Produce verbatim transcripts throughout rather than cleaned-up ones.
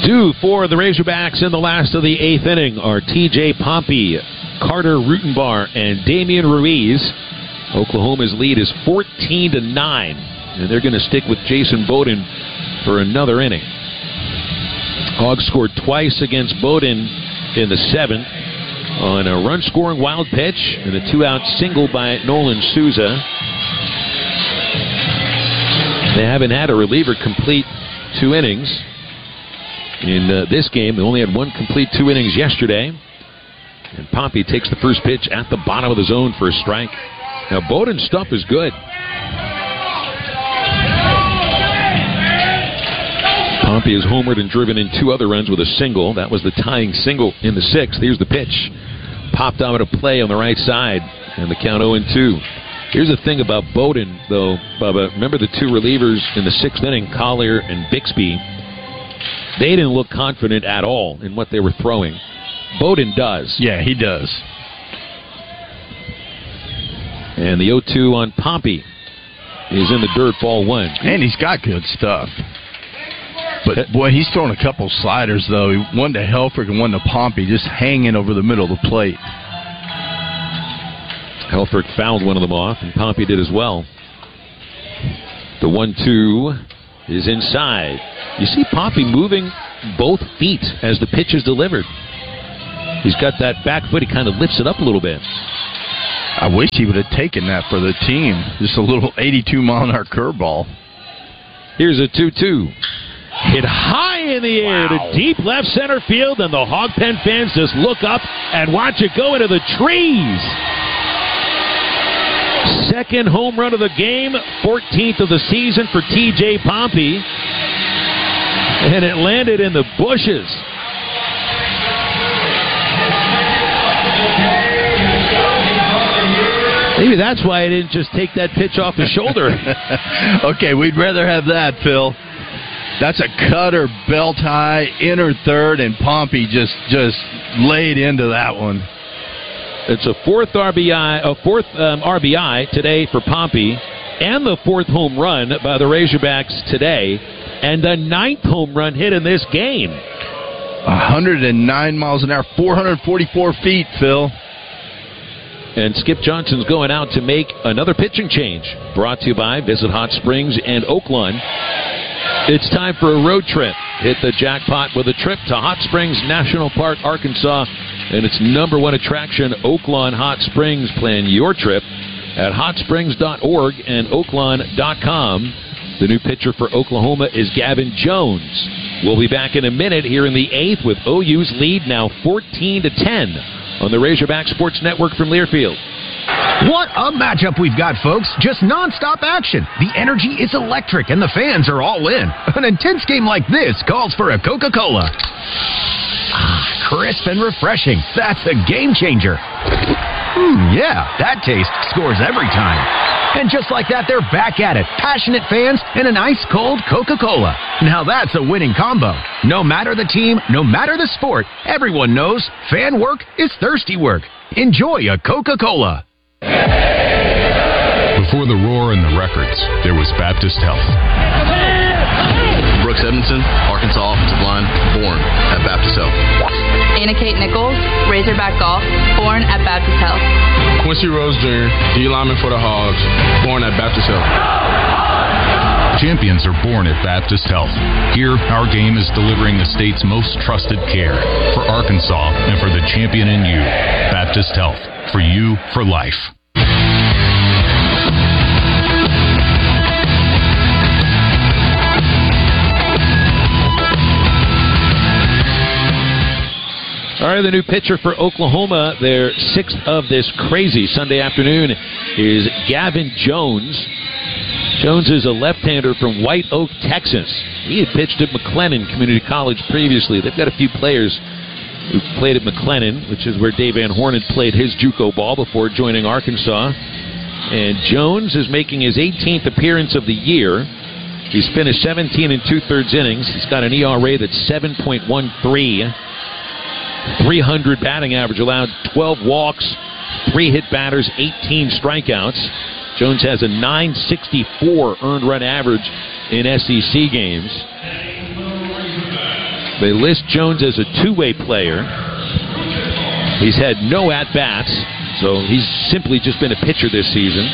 Due for the Razorbacks in the last of the eighth inning are T J Pompey, Carter Rutenbar, and Damian Ruiz. Oklahoma's lead is fourteen to nine, and they're going to stick with Jason Bowden for another inning. Hogs scored twice against Bowden in the seventh on a run-scoring wild pitch and a two-out single by Nolan Souza. They haven't had a reliever complete two innings in uh, this game. They only had one complete two innings yesterday. And Pompey takes the first pitch at the bottom of the zone for a strike. Now, Bowden's stuff is good. Pompey has homered and driven in two other runs with a single. That was the tying single in the sixth. Here's the pitch. Popped out of play on the right side, and the count oh and two. Here's the thing about Bowden, though, Bubba. Remember the two relievers in the sixth inning, Collier and Bixby? They didn't look confident at all in what they were throwing. Bowden does. Yeah, he does. And the oh two on Pompey is in the dirt, ball one. And he's got good stuff. But, boy, he's throwing a couple sliders, though. One to Helfrich and one to Pompey, just hanging over the middle of the plate. Helfrich fouled one of them off, and Pompey did as well. The one two is inside. You see Pompey moving both feet as the pitch is delivered. He's got that back foot. He kind of lifts it up a little bit. I wish he would have taken that for the team. Just a little eighty-two mile an hour curveball. Here's a two two. Hit high in the air wow. to deep left center field, and the Hog Pen fans just look up and watch it go into the trees. Second home run of the game, fourteenth of the season for T J Pompey. And it landed in the bushes. Maybe that's why I didn't just take that pitch off his shoulder. Okay, we'd rather have that, Phil. That's a cutter, belt high, inner third, and Pompey just just laid into that one. It's a fourth R B I, a fourth um, R B I today for Pompey, and the fourth home run by the Razorbacks today, and the ninth home run hit in this game. one hundred nine miles an hour, four hundred forty-four feet, Phil. And Skip Johnson's going out to make another pitching change. Brought to you by Visit Hot Springs and Oaklawn. It's time for a road trip. Hit the jackpot with a trip to Hot Springs National Park, Arkansas, and its number one attraction, Oaklawn Hot Springs. Plan your trip at hot springs dot org and oaklawn dot com. The new pitcher for Oklahoma is Gavin Jones. We'll be back in a minute here in the eighth with O U's lead now fourteen to ten on the Razorback Sports Network from Learfield. What a matchup we've got, folks. Just nonstop action. The energy is electric, and the fans are all in. An intense game like this calls for a Coca-Cola. Ah, crisp and refreshing. That's a game changer. Hmm, yeah, that taste scores every time. And just like that, they're back at it. Passionate fans and an ice-cold Coca-Cola. Now that's a winning combo. No matter the team, no matter the sport, everyone knows fan work is thirsty work. Enjoy a Coca-Cola. Before the roar and the records, there was Baptist Health. Brooks Edmondson, Arkansas offensive line, born at Baptist Health. Anna Kate Nichols, Razorback Golf, born at Baptist Health. Quincy Rose Junior, D lineman for the Hogs, born at Baptist Health. Champions are born at Baptist Health. Here, our game is delivering the state's most trusted care for Arkansas and for the champion in you. Baptist Health, for you, for life. All right, the new pitcher for Oklahoma, their sixth of this crazy Sunday afternoon, is Gavin Jones. Jones is a left-hander from White Oak, Texas. He had pitched at McLennan Community College previously. They've got a few players who played at McLennan, which is where Dave Van Horn had played his JUCO ball before joining Arkansas. And Jones is making his eighteenth appearance of the year. He's finished seventeen and two-thirds innings. He's got an E R A that's seven point one three. three hundred batting average allowed, twelve walks, three hit batters, eighteen strikeouts. Jones has a nine sixty-four earned run average in S E C games. They list Jones as a two-way player. He's had no at-bats, so he's simply just been a pitcher this season.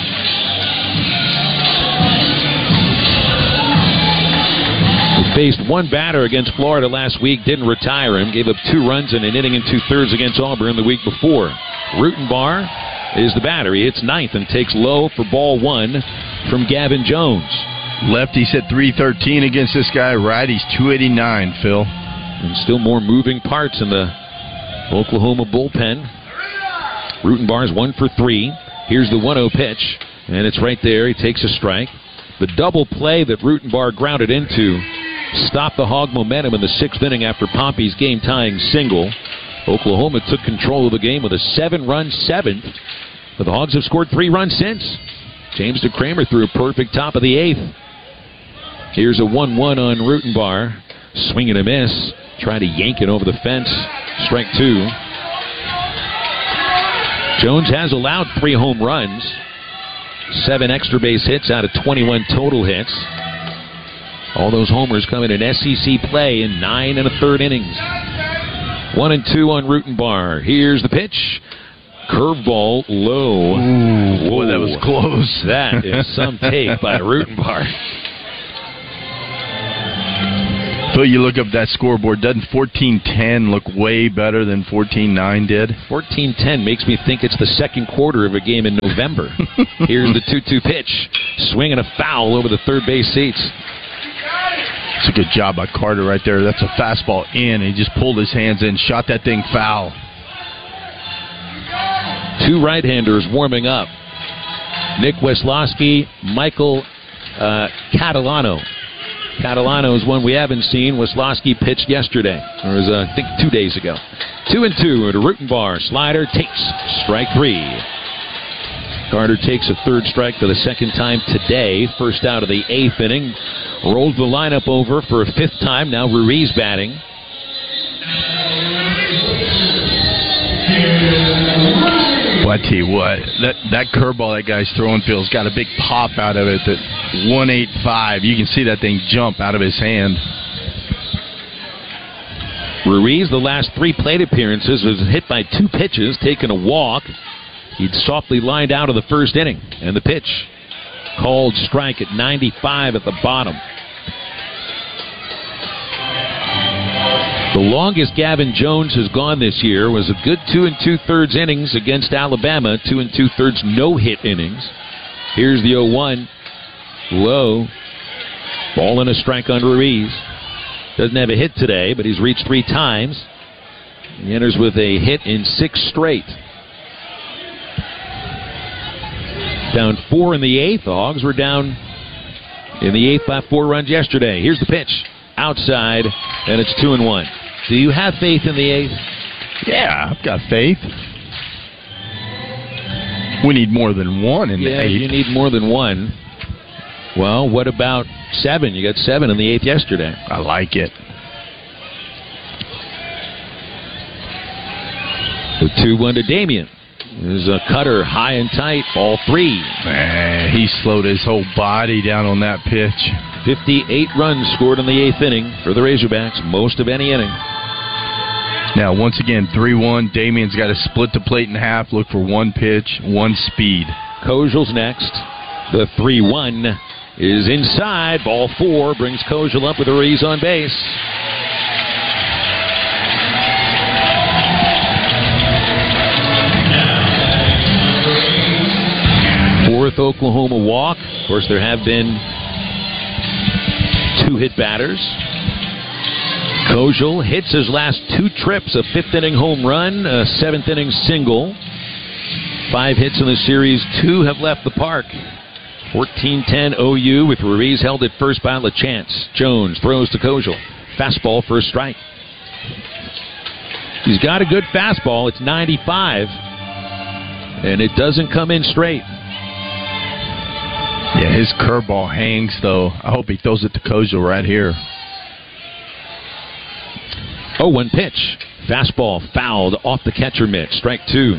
He faced one batter against Florida last week, didn't retire him, gave up two runs in an inning and two-thirds against Auburn the week before. Rutenbar is the batter. He hits ninth and takes low for ball one from Gavin Jones. Lefty's hit three thirteen against this guy. Righty's two eighty-nine, Phil. And still more moving parts in the Oklahoma bullpen. Rutenbar's one for three. Here's the one oh pitch, and it's right there. He takes a strike. The double play that Rutenbar grounded into stopped the Hog momentum in the sixth inning after Pompey's game-tying single. Oklahoma took control of the game with a seven-run seventh, but the Hogs have scored three runs since. James DeCramer threw a perfect top of the eighth. Here's a one one on Rutenbar. Swing and a miss. Trying to yank it over the fence. Strike two. Jones has allowed three home runs. Seven extra base hits out of twenty-one total hits. All those homers come in an S E C play in nine and a third innings. One and two on Rutenbar. Here's the pitch. Curveball low. Ooh, boy, that was close. That is some take by Rutenbar. Phil, you look up that scoreboard. Doesn't fourteen ten look way better than fourteen nine did? fourteen ten makes me think it's the second quarter of a game in November. Here's the two two pitch. Swing and a foul over the third base seats. It's a good job by Carter right there. That's a fastball in. He just pulled his hands in, shot that thing foul. Two right-handers warming up. Nick Weslowski, Michael uh, Catalano. Catalano is one we haven't seen. Weslowski pitched yesterday, or was, uh, I think two days ago. Two and two to Rutenbar. Slider takes strike three. Carter takes a third strike for the second time today. First out of the eighth inning. Rolls the lineup over for a fifth time. Now Ruiz batting. Well, I tell you what, that, that curveball that guy's throwing, Phil's got a big pop out of it. That one eighty-five, you can see that thing jump out of his hand. Ruiz, the last three plate appearances, was hit by two pitches, taken a walk. He'd softly lined out of the first inning, and the pitch called strike at ninety-five at the bottom. The longest Gavin Jones has gone this year was a good two and two-thirds innings against Alabama, two and two-thirds no-hit innings. Here's the oh one. Low. Ball and a strike on Ruiz. Doesn't have a hit today, but he's reached three times. He enters with a hit in six straight. Down four in the eighth. The Hogs were down in the eighth by four runs yesterday. Here's the pitch. Outside, and it's two and one. Do you have faith in the eighth? Yeah, I've got faith. We need more than one in yeah, the eighth. You need more than one. Well, what about seven? You got seven in the eighth yesterday. I like it. The two one to Damien. There's a cutter high and tight, ball three. Man, he slowed his whole body down on that pitch. fifty-eight runs scored in the eighth inning for the Razorbacks, most of any inning. Now, once again, three one. Damien's got to split the plate in half, look for one pitch, one speed. Kozel's next. The three one is inside. Ball four brings Kozel up with Ruiz on base. Fourth Oklahoma walk. Of course, there have been two hit batters. Kozel hits his last two trips, a fifth inning home run, a seventh inning single. Five hits in the series, two have left the park. fourteen ten O U with Ruiz held at first by LaChance. Jones throws to Kozel. Fastball for a strike. He's got a good fastball. It's ninety-five. And it doesn't come in straight. Yeah, his curveball hangs, though. I hope he throws it to Kozel right here. Oh, one pitch. Fastball fouled off the catcher mitt. Strike two.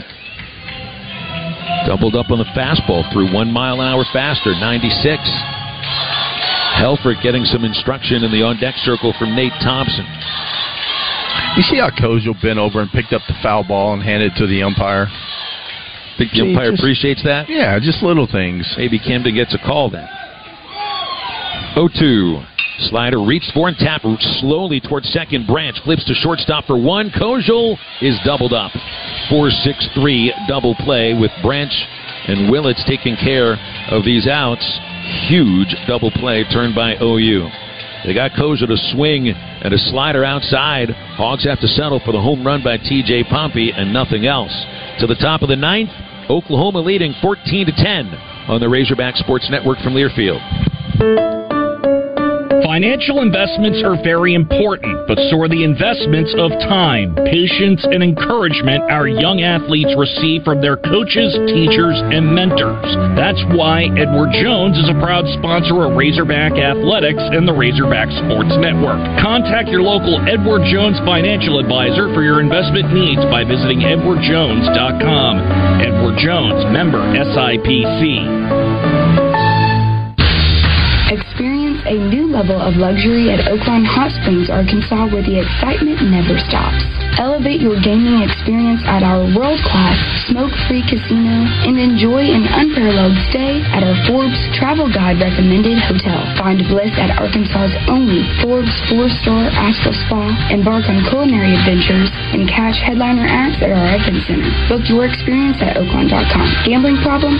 Doubled up on the fastball, threw one mile an hour faster, ninety-six. Helfrich getting some instruction in the on-deck circle from Nate Thompson. You see how Kozel bent over and picked up the foul ball and handed it to the umpire? Think the umpire just appreciates that? Yeah, just little things. Maybe Camden gets a call then. oh two. Slider reached for and tapped slowly towards second. Branch flips to shortstop for one. Kozel is doubled up. four six three double play with Branch and Willits taking care of these outs. Huge double play turned by O U. They got Kozel to swing and a slider outside. Hogs have to settle for the home run by T J Pompey and nothing else. To the top of the ninth, Oklahoma leading fourteen to ten on the Razorback Sports Network from Learfield. Financial investments are very important, but so are the investments of time, patience, and encouragement our young athletes receive from their coaches, teachers, and mentors. That's why Edward Jones is a proud sponsor of Razorback Athletics and the Razorback Sports Network. Contact your local Edward Jones financial advisor for your investment needs by visiting edward jones dot com. Edward Jones, member S I P C. Experience a new level of luxury at Oaklawn Hot Springs, Arkansas, where the excitement never stops. Elevate your gaming experience at our world-class smoke-free casino and enjoy an unparalleled stay at our Forbes Travel Guide recommended hotel. Find bliss at Arkansas's only Forbes four-star Astral Spa. Embark on culinary adventures and catch headliner acts at our event center. Book your experience at oaklawn dot com. Gambling problem?